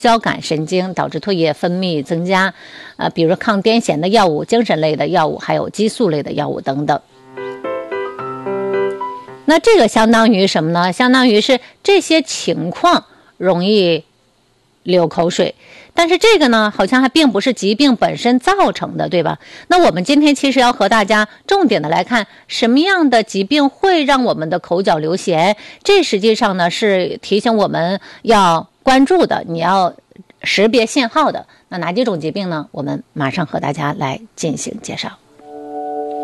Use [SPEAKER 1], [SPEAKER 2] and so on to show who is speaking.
[SPEAKER 1] 交感神经，导致唾液分泌增加，比如抗癫痫的药物、精神类的药物，还有激素类的药物等等。那这个相当于什么呢？相当于是这些情况容易流口水，但是这个呢，好像还并不是疾病本身造成的，对吧？那我们今天其实要和大家重点的来看，什么样的疾病会让我们的口角流涎？这实际上呢是提醒我们要关注的，你要识别信号的。那哪几种疾病呢？我们马上和大家来进行介绍。